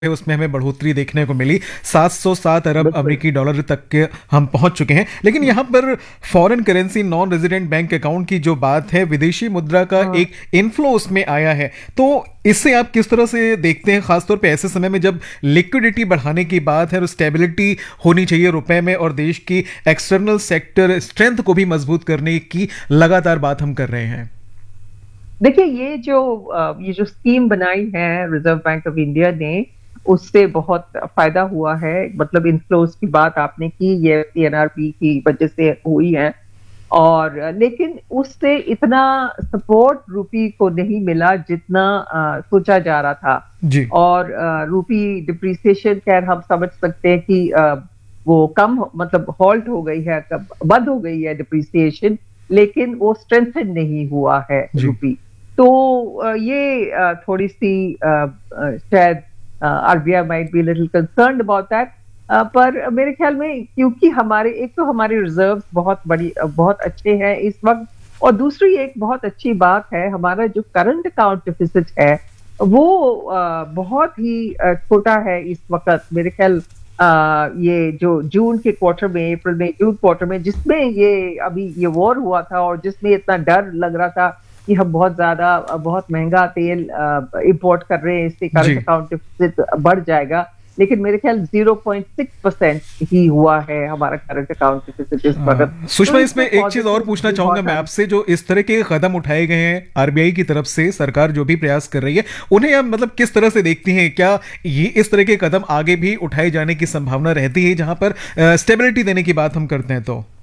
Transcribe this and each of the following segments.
उसमें हमें बढ़ोतरी देखने को मिली। 707 अरब बिल्कुल। अमेरिकी डॉलर तक के हम पहुंच चुके हैं। लेकिन यहाँ पर foreign currency non resident bank account की जो बात है, विदेशी मुद्रा का हाँ, एक इनफ्लो उसमें आया है। तो इससे आप किस तरह से देखते हैं, खासतौर पे ऐसे समय में जब लिक्विडिटी बढ़ाने की बात है और स्टेबिलिटी होनी चाहिए रुपए में, और देश की एक्सटर्नल सेक्टर स्ट्रेंथ को भी मजबूत करने की लगातार बात हम कर रहे हैं। देखिए ये जो स्कीम बनाई है रिजर्व बैंक ऑफ इंडिया ने, उससे बहुत फायदा हुआ है। मतलब इनफ्लोज की बात आपने की, ये सीएनआरबी की वजह से हुई है। और लेकिन उससे इतना सपोर्ट रूपी को नहीं मिला जितना सोचा जा रहा था। जी। और रूपी डिप्रिसिएशन, खैर हम समझ सकते हैं कि वो कम, मतलब हॉल्ट हो गई है, बंद हो गई है डिप्रिसिएशन, लेकिन वो स्ट्रेंथन नहीं हुआ है जी। रूपी। तो ये थोड़ी सी शायद RBI might be little concerned about that. पर मेरे ख्याल में, क्योंकि हमारे एक तो हमारे रिजर्व्स बहुत अच्छे हैं इस वक्त, और दूसरी एक बहुत अच्छी बात है, हमारा जो करंट अकाउंट डिफिसिट है वो बहुत ही छोटा है इस वक्त। मेरे ख्याल ये जो जून के क्वार्टर में, अप्रैल में, जून क्वार्टर में, जिसमें ये अभी ये वॉर हुआ था और जिसमें इतना डर लग रहा था कि हम बहुत महंगा तेल इंपोर्ट कर रहे हैं, इससे करंट जी। अकाउंट डिफिसिट बढ़ जाएगा। लेकिन मेरे ख्याल 0.6% ही हुआ है हमारा करंट अकाउंट डिफिसिट इस वक्त। तो सुषमा, इसमें इसमें एक चीज और पॉजिटिव पूछना चाहूंगा बहुत मैं हम। आपसे। जो इस तरह के कदम उठाए गए हैं आरबीआई की तरफ से, सरकार जो भी प्रयास कर रही है, उन्हें आप मतलब किस तरह से देखती हैं? क्या ये इस तरह के कदम आगे भी उठाए जाने की संभावना रहती है, जहां पर स्टेबिलिटी देने की बात हम करते हैं तो?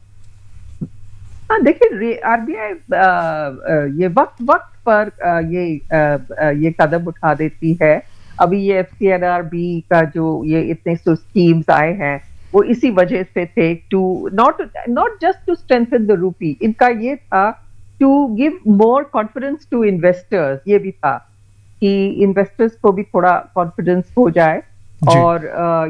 हाँ, देखिए आरबीआई ये वक्त वक्त पर ये कदम उठा देती है। अभी ये एफसीएनआरबी का जो ये इतने स्कीम्स आए हैं, वो इसी वजह से थे, to not not just to strengthen the rupee. इनका ये था to give more confidence to investors. ये भी था कि इन्वेस्टर्स को भी थोड़ा कॉन्फिडेंस हो जाए। जी। और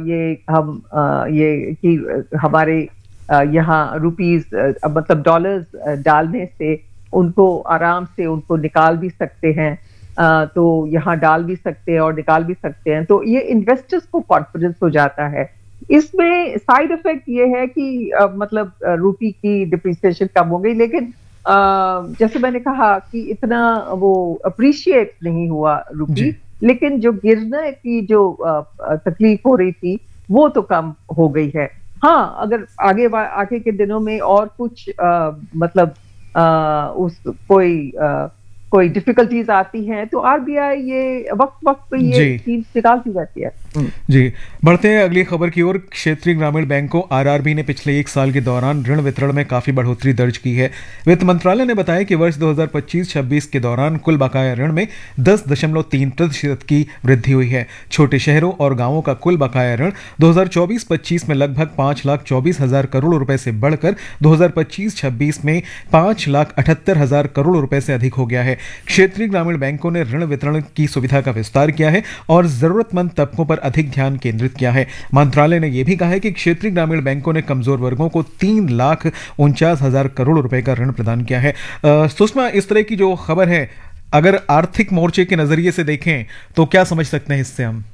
ये कि हमारे यहाँ रुपीज, मतलब डॉलर्स डालने से उनको आराम से उनको निकाल भी सकते हैं। तो यहाँ डाल भी सकते हैं और निकाल भी सकते हैं, तो ये इन्वेस्टर्स को कॉन्फिडेंस हो जाता है। इसमें साइड इफेक्ट ये है कि मतलब रूपी की डिप्रिसिएशन कम हो गई, लेकिन जैसे मैंने कहा कि इतना वो अप्रिशिएट नहीं हुआ रूपी। जी। लेकिन जो गिरने की जो तकलीफ हो रही थी, वो तो कम हो गई है। हाँ, अगर आगे के दिनों में और कुछ मतलब उस कोई डिफिकल्टीज आती हैं, तो आरबीआई ये वक्त वक्त पे ये जी। स्कीम्स निकालती रहती है। जी। बढ़ते हैं अगली खबर की ओर। क्षेत्रीय ग्रामीण बैंकों आरआरबी ने पिछले एक साल के दौरान ऋण वितरण में काफी बढ़ोतरी दर्ज की है। वित्त मंत्रालय ने बताया कि वर्ष 2025-26 के दौरान कुल बकाया ऋण में 10.3% की वृद्धि हुई है। छोटे शहरों और गांवों का कुल बकाया ऋण 2024-25 में लगभग 5,24,000 करोड़ रुपए से बढ़कर 2025-26 में 5,78,000 करोड़ रुपए से अधिक हो गया है। क्षेत्रीय ग्रामीण बैंकों ने ऋण वितरण की सुविधा का विस्तार किया है और जरूरतमंद तबकों पर अधिक ध्यान केंद्रित किया है। मंत्रालय ने यह भी कहा है कि क्षेत्रीय ग्रामीण बैंकों ने कमजोर वर्गों को 3,49,000 करोड़ रुपए का ऋण प्रदान किया है। सुषमा, इस तरह की जो खबर है, अगर आर्थिक मोर्चे के नजरिए से देखें तो क्या समझ सकते हैं इससे हम?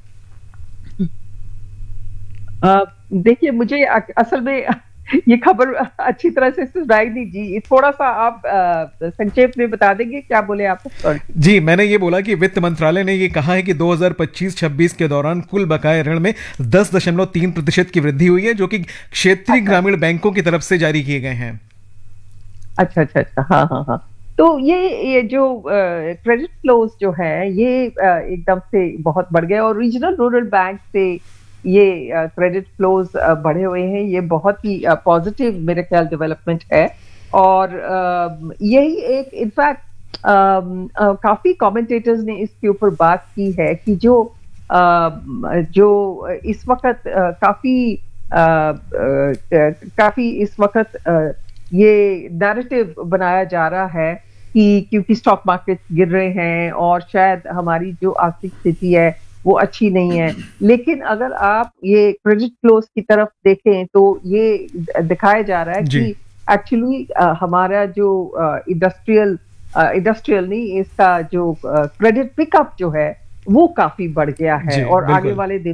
देखिए, मुझे असल में ये खबर अच्छी तरह से सुनाई नहीं जी। थोड़ा सा आप संक्षेप में बता देंगे, क्या बोले आप? सॉरी। जी, मैंने ये बोला कि वित्त मंत्रालय ने ये कहा है कि 2025-26 के दौरान कुल बकाया ऋण में 10.3% की वृद्धि हुई है, जो कि क्षेत्रीय अच्छा ग्रामीण बैंकों की तरफ से जारी किए गए हैं। अच्छा अच्छा अच्छा, हाँ हाँ हाँ। तो ये जो क्रेडिट फ्लोज जो है, ये एकदम से बहुत बढ़ गए, और रीजनल रूरल बैंक से ये क्रेडिट फ्लोज बढ़े हुए हैं। ये बहुत ही पॉजिटिव मेरे ख्याल डेवलपमेंट है। और यही एक इनफैक्ट काफी कमेंटेटर्स ने इसके ऊपर बात की है कि जो इस वक्त काफी इस वक्त ये नैरेटिव बनाया जा रहा है कि क्योंकि स्टॉक मार्केट गिर रहे हैं और शायद हमारी जो आर्थिक स्थिति है वो अच्छी नहीं है। लेकिन अगर आप ये क्रेडिट फ्लोज की तरफ देखें, तो ये दिखाया जा रहा है जी। कि एक्चुअली हमारा जो इंडस्ट्रियल नहीं, इसका जो क्रेडिट पिकअप जो है वो काफी बढ़ गया है जी, और आगे बिल्कुल। वाले दिन